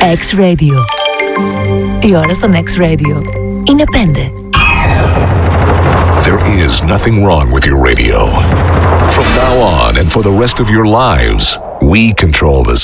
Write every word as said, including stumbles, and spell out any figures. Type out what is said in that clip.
X-Radio. Η ώρα στον X-Radio είναι πέντε. There is nothing wrong with your radio. From now on and for the rest of your lives, we control the